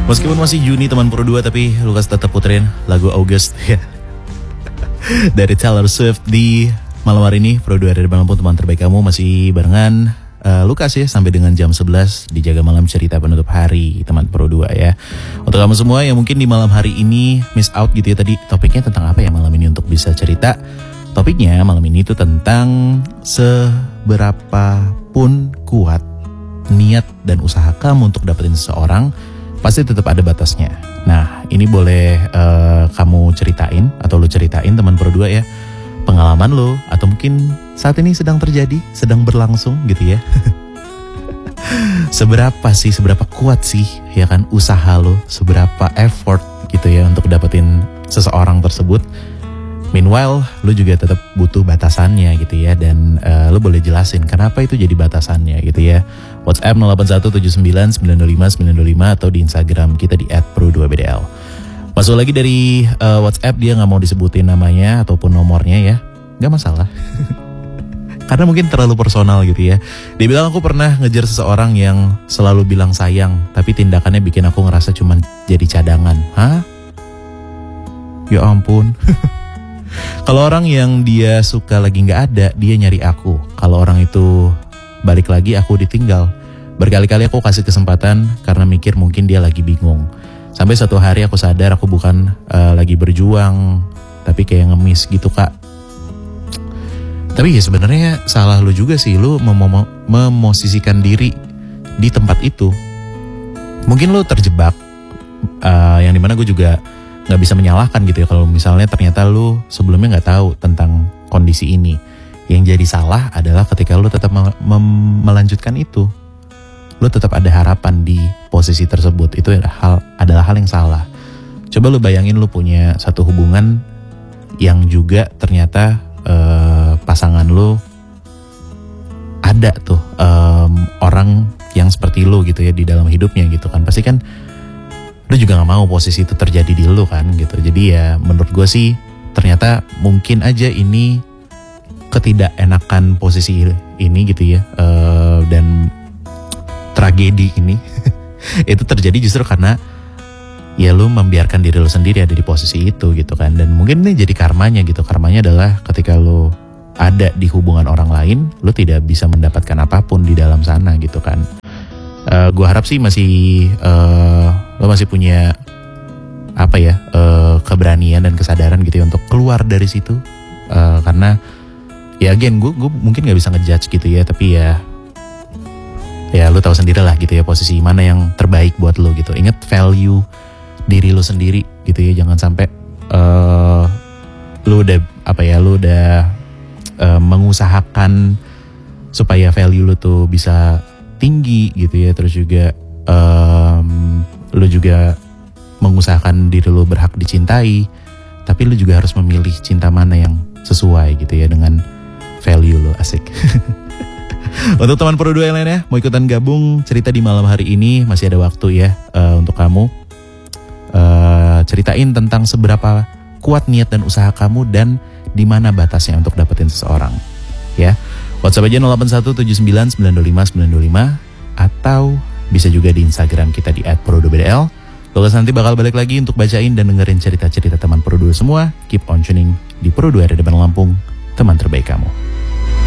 Meskipun masih Juni teman Pro 2, tapi Lukas tetap puterin lagu August ya. Dari Taylor Swift di malam hari ini. Pro 2 ada di Lampung, teman terbaik kamu masih barengan Lukas ya sampai dengan jam 11 di Jaga Malam Cerita penutup hari teman Pro 2 ya. Untuk kamu semua yang mungkin di malam hari ini miss out gitu ya, tadi topiknya tentang apa ya malam ini untuk bisa cerita. Topiknya malam ini tuh tentang seberapa pun kuat niat dan usaha kamu untuk dapetin seseorang, pasti tetap ada batasnya. Nah, ini boleh kamu ceritain atau lu ceritain teman Pro 2 ya, pengalaman lo atau mungkin saat ini sedang terjadi, sedang berlangsung gitu ya. Seberapa kuat sih ya kan usaha lo, seberapa effort gitu ya untuk dapetin seseorang tersebut. Meanwhile, lu juga tetap butuh batasannya gitu ya. Dan lu boleh jelasin kenapa itu jadi batasannya gitu ya. WhatsApp 0817995925 atau di Instagram kita di @pro2bdl. Masuk lagi dari WhatsApp, dia gak mau disebutin namanya ataupun nomornya ya. Gak masalah. Karena mungkin terlalu personal gitu ya. Dia bilang, aku pernah ngejar seseorang yang selalu bilang sayang, tapi tindakannya bikin aku ngerasa cuman jadi cadangan. Hah? Ya ampun. Kalau orang yang dia suka lagi gak ada, dia nyari aku. Kalau orang itu balik lagi, aku ditinggal. Berkali-kali aku kasih kesempatan karena mikir mungkin dia lagi bingung. Sampai suatu hari aku sadar aku bukan lagi berjuang, tapi kayak ngemis gitu kak. Tapi ya sebenarnya salah lu juga sih, lu memosisikan diri di tempat itu. Mungkin lu terjebak, yang dimana gue juga nggak bisa menyalahkan gitu ya kalau misalnya ternyata lu sebelumnya nggak tahu tentang kondisi ini. Yang jadi salah adalah ketika lu tetap melanjutkan itu, lu tetap ada harapan di posisi tersebut. Itu adalah hal yang salah. Coba lu bayangin lu punya satu hubungan yang juga ternyata pasangan lu ada tuh orang yang seperti lu gitu ya di dalam hidupnya gitu kan. Pasti kan lu juga gak mau posisi itu terjadi di lu kan gitu. Jadi ya menurut gue sih ternyata mungkin aja ini ketidakenakan posisi ini gitu ya, dan tragedi ini itu terjadi justru karena ya lu membiarkan diri lu sendiri ada di posisi itu gitu kan. Dan mungkin ini jadi karmanya gitu. Karmanya adalah ketika lu ada di hubungan orang lain, lu tidak bisa mendapatkan apapun di dalam sana gitu kan. Gue harap sih lo masih punya apa ya, keberanian dan kesadaran gitu ya untuk keluar dari situ. Karena ya again gue mungkin nggak bisa ngejudge gitu ya, tapi ya lo tahu sendiri lah gitu ya posisi mana yang terbaik buat lo gitu. Ingat value diri lo sendiri gitu ya, jangan sampai lo udah mengusahakan supaya value lo tuh bisa tinggi gitu ya, terus juga lo juga mengusahakan diri lo berhak dicintai, tapi lo juga harus memilih cinta mana yang sesuai gitu ya dengan value lo. Asik. Untuk teman Pro 2 yang lainnya mau ikutan gabung cerita di malam hari ini, masih ada waktu ya untuk kamu ceritain tentang seberapa kuat niat dan usaha kamu dan di mana batasnya untuk dapetin seseorang ya. WhatsApp aja 0817992525 atau bisa juga di Instagram kita di @pro2bdl. Lukas nanti bakal balik lagi untuk bacain dan dengerin cerita-cerita teman Pro 2 semua. Keep on tuning di Pro 2 ada di Lampung, teman terbaik kamu.